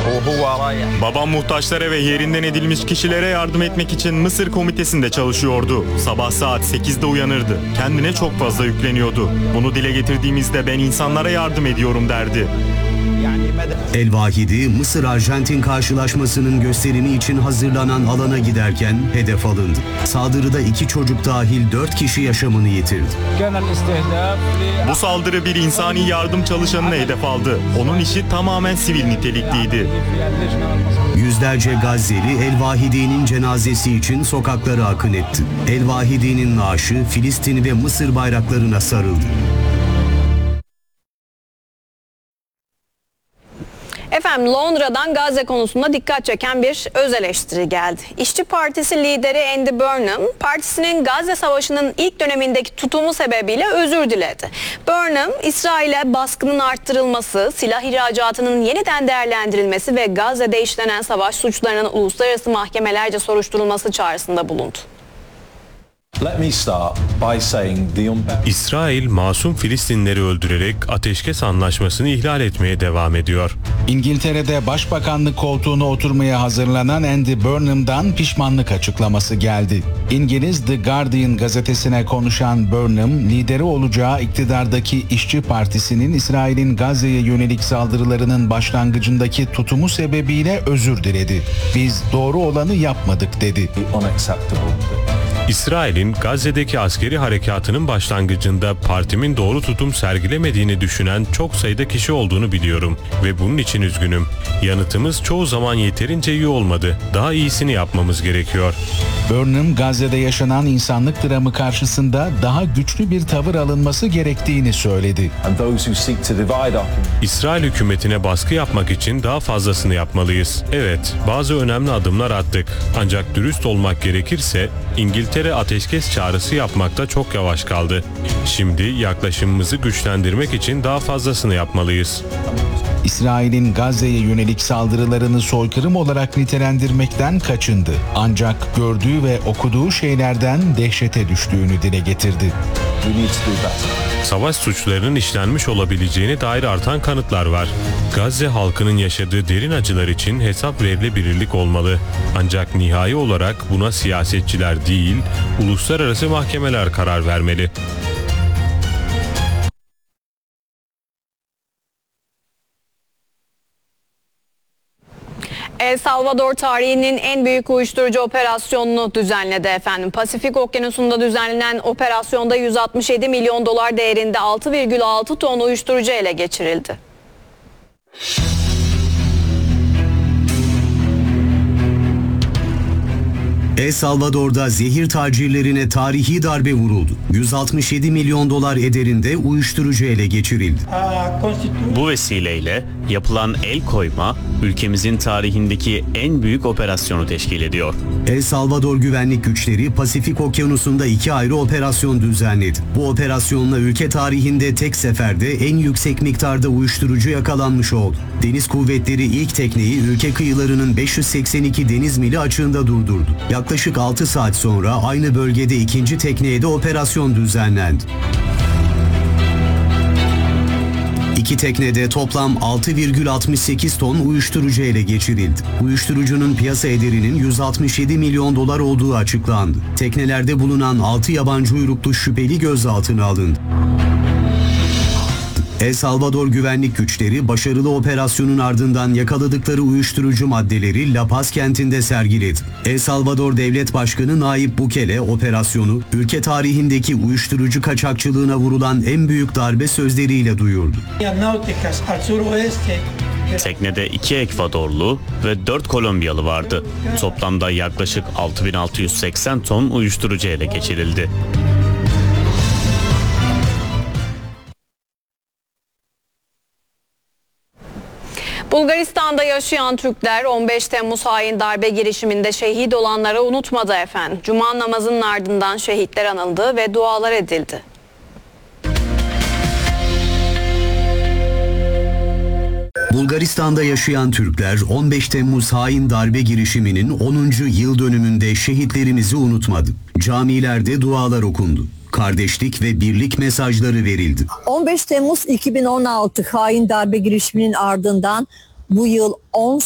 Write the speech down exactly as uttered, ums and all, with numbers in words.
Babam muhtaçlara ve yerinden edilmiş kişilere yardım etmek için Mısır Komitesi'nde çalışıyordu. Sabah saat sekizde uyanırdı. Kendine çok fazla yükleniyordu. Bunu dile getirdiğimizde ben insanlara yardım ediyorum derdi. El Vahidi, Mısır-Arjantin karşılaşmasının gösterimi için hazırlanan alana giderken hedef alındı. Saldırıda iki çocuk dahil dört kişi yaşamını yitirdi. Bu saldırı bir insani yardım çalışanını hedef aldı. Onun işi tamamen sivil nitelikliydi. Yüzlerce Gazze'li El Vahidi'nin cenazesi için sokaklara akın etti. El Vahidi'nin naaşı Filistin ve Mısır bayraklarına sarıldı. Efendim, Londra'dan Gazze konusunda dikkat çeken bir öz eleştiri geldi. İşçi Partisi lideri Andy Burnham, partisinin Gazze Savaşı'nın ilk dönemindeki tutumu sebebiyle özür diledi. Burnham, İsrail'e baskının arttırılması, silah ihracatının yeniden değerlendirilmesi ve Gazze'de işlenen savaş suçlarının uluslararası mahkemelerce soruşturulması çağrısında bulundu. İsrail masum Filistinleri öldürerek ateşkes anlaşmasını ihlal etmeye devam ediyor. İngiltere'de başbakanlık koltuğuna oturmaya hazırlanan Andy Burnham'dan pişmanlık açıklaması geldi. İngiliz The Guardian gazetesine konuşan Burnham, lideri olacağı iktidardaki İşçi Partisi'nin İsrail'in Gazze'ye yönelik saldırılarının başlangıcındaki tutumu sebebiyle özür diledi. Biz doğru olanı yapmadık dedi. İsrail'in Gazze'deki askeri harekatının başlangıcında partimin doğru tutum sergilemediğini düşünen çok sayıda kişi olduğunu biliyorum ve bunun için üzgünüm. Yanıtımız çoğu zaman yeterince iyi olmadı. Daha iyisini yapmamız gerekiyor. Burnham, Gazze'de yaşanan insanlık dramı karşısında daha güçlü bir tavır alınması gerektiğini söyledi. İsrail hükümetine baskı yapmak için daha fazlasını yapmalıyız. Evet, bazı önemli adımlar attık. Ancak dürüst olmak gerekirse İngiltere ateşkes çağrısı yapmakta çok yavaş kaldı. Şimdi yaklaşımımızı güçlendirmek için daha fazlasını yapmalıyız. İsrail'in Gazze'ye yönelik saldırılarını soykırım olarak nitelendirmekten kaçındı. Ancak gördüğü ve okuduğu şeylerden dehşete düştüğünü dile getirdi. Savaş suçlarının işlenmiş olabileceğine dair artan kanıtlar var. Gazze halkının yaşadığı derin acılar için hesap verilebilirlik olmalı. Ancak nihai olarak buna siyasetçiler değil, uluslararası mahkemeler karar vermeli. El Salvador tarihinin en büyük uyuşturucu operasyonunu düzenledi efendim. Pasifik Okyanusu'nda düzenlenen operasyonda yüz altmış yedi milyon dolar değerinde altı virgül altı ton uyuşturucu ele geçirildi. El Salvador'da zehir tacirlerine tarihi darbe vuruldu. yüz altmış yedi milyon dolar ederinde uyuşturucu ele geçirildi. Bu vesileyle yapılan el koyma ülkemizin tarihindeki en büyük operasyonu teşkil ediyor. El Salvador güvenlik güçleri Pasifik Okyanusu'nda iki ayrı operasyon düzenledi. Bu operasyonla ülke tarihinde tek seferde en yüksek miktarda uyuşturucu yakalanmış oldu. Deniz kuvvetleri ilk tekneyi ülke kıyılarının beş yüz seksen iki deniz mili açığında durdurdu. Yaklaşık altı saat sonra aynı bölgede ikinci tekneye de operasyon düzenlendi. İki teknede toplam altı virgül altmış sekiz ton uyuşturucu ele geçirildi. Uyuşturucunun piyasa ederinin yüz altmış yedi milyon dolar olduğu açıklandı. Teknelerde bulunan altı yabancı uyruklu şüpheli gözaltına alındı. El Salvador güvenlik güçleri başarılı operasyonun ardından yakaladıkları uyuşturucu maddeleri La Paz kentinde sergiledi. El Salvador Devlet Başkanı Nayib Bukele operasyonu ülke tarihindeki uyuşturucu kaçakçılığına vurulan en büyük darbe sözleriyle duyurdu. Teknede iki Ekvadorlu ve dört Kolombiyalı vardı. Toplamda yaklaşık altı bin altı yüz seksen ton uyuşturucu ele geçirildi. Bulgaristan'da yaşayan Türkler on beş Temmuz hain darbe girişiminde şehit olanları unutmadı efendim. Cuma namazının ardından şehitler anıldı ve dualar edildi. Bulgaristan'da yaşayan Türkler on beş Temmuz hain darbe girişiminin onuncu yıl dönümünde şehitlerimizi unutmadı. Camilerde dualar okundu. Kardeşlik ve birlik mesajları verildi. on beş Temmuz iki bin on altı hain darbe girişiminin ardından bu yıl on